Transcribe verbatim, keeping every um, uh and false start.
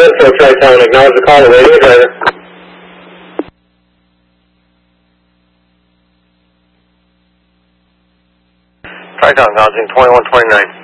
Central Tri-Town, acknowledge the call, radio driver. Tri-Town, acknowledging twenty-one twenty-nine.